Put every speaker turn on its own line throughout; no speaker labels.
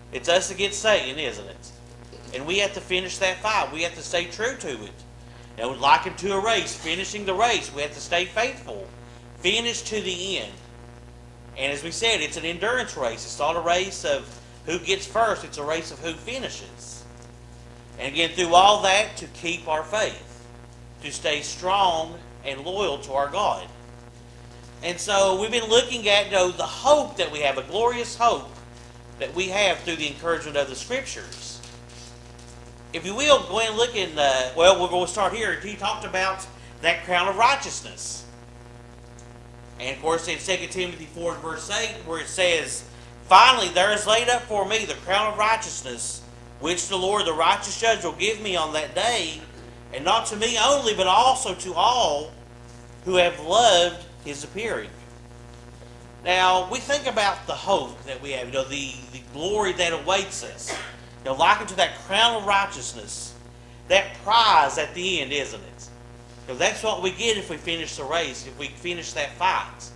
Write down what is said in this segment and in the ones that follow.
It's us against Satan, isn't it? And we have to finish that fight. We have to stay true to it. You know, likened to a race, finishing the race, we have to stay faithful. Finish to the end. And as we said, it's an endurance race. It's not a race of who gets first. It's a race of who finishes. And again, through all that, to keep our faith. To stay strong and loyal to our God. And so we've been looking at the hope that we have, a glorious hope that we have through the encouragement of the Scriptures. If you will, go ahead and look in, we're going to start here. He talked about that crown of righteousness. And of course in 2 Timothy 4 and verse 8, where it says, "Finally there is laid up for me the crown of righteousness, which the Lord the righteous judge will give me on that day, and not to me only, but also to all who have loved His appearing." Now, we think about the hope that we have, the glory that awaits us. Likened to that crown of righteousness, that prize at the end, isn't it? That's what we get if we finish the race, if we finish that fight.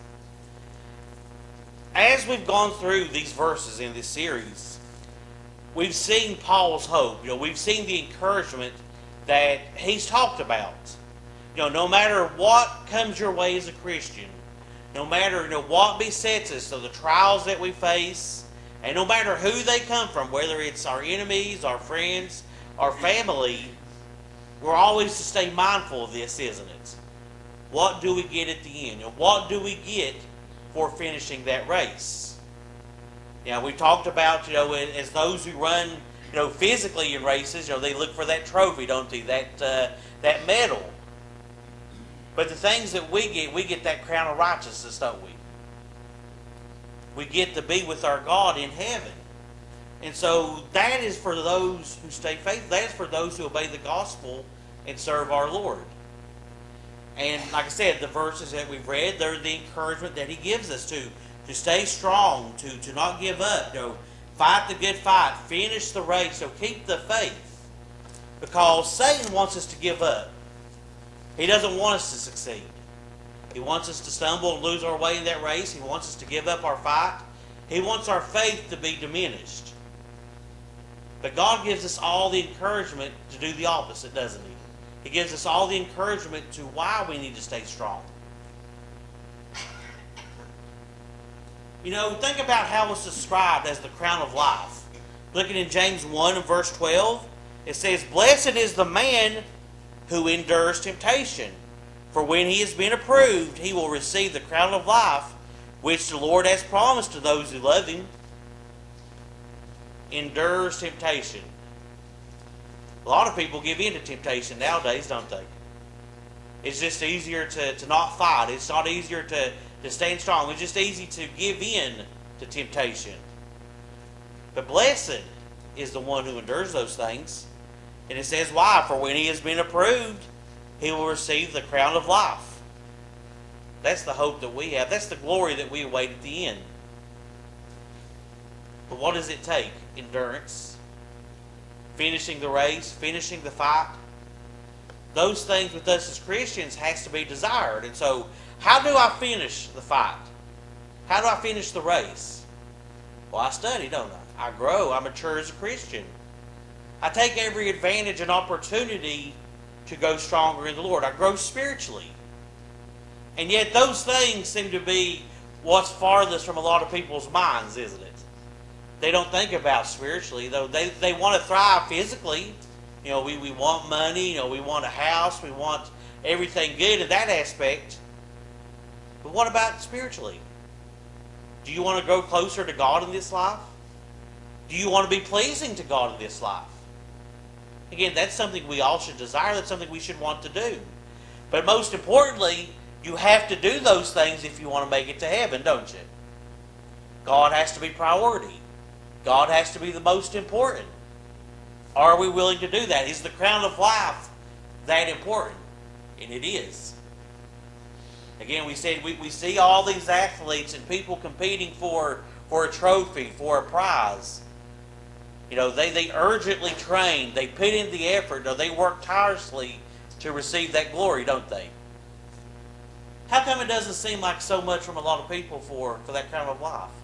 As we've gone through these verses in this series, we've seen Paul's hope. We've seen the encouragement that he's talked about. No matter what comes your way as a Christian, no matter what besets us, so the trials that we face, and no matter who they come from, whether it's our enemies, our friends, our family, we're always to stay mindful of this, isn't it? What do we get at the end? What do we get for finishing that race? We talked about, as those who run, physically in races, they look for that trophy, don't they? That medal. But the things that we get that crown of righteousness, don't we? We get to be with our God in heaven. And so that is for those who stay faithful. That is for those who obey the gospel and serve our Lord. And like I said, the verses that we've read, they're the encouragement that He gives us to stay strong, to not give up, fight the good fight, finish the race, keep the faith. Because Satan wants us to give up. He doesn't want us to succeed. He wants us to stumble and lose our way in that race. He wants us to give up our fight. He wants our faith to be diminished. But God gives us all the encouragement to do the opposite, doesn't He? He gives us all the encouragement to why we need to stay strong. Think about how it's described as the crown of life. Looking in James 1 and verse 12, it says, "Blessed is the man who endures temptation, for when he has been approved, he will receive the crown of life, which the Lord has promised to those who love Him." Endures temptation. A lot of people give in to temptation nowadays, don't they? It's just easier to not fight. It's not easier to stand strong. It's just easy to give in to temptation. But blessed is the one who endures those things. And it says why? For when he has been approved, he will receive the crown of life. That's the hope that we have. That's the glory that we await at the end. But what does it take? Endurance. Finishing the race. Finishing the fight. Those things with us as Christians has to be desired. And so, how do I finish the fight? How do I finish the race? Well, I study, don't I? I grow. I mature as a Christian. I take every advantage and opportunity to go stronger in the Lord. I grow spiritually. And yet those things seem to be what's farthest from a lot of people's minds, isn't it? They don't think about spiritually, though. They want to thrive physically. We want money, we want a house, we want everything good in that aspect. But what about spiritually? Do you want to grow closer to God in this life? Do you want to be pleasing to God in this life? Again, that's something we all should desire. That's something we should want to do. But most importantly, you have to do those things if you want to make it to heaven, don't you? God has to be priority. God has to be the most important. Are we willing to do that? Is the crown of life that important? And it is. Again, we said we see all these athletes and people competing for a trophy, for a prize. They urgently train. They put in the effort. They work tirelessly to receive that glory, don't they? How come it doesn't seem like so much from a lot of people for that crown of life?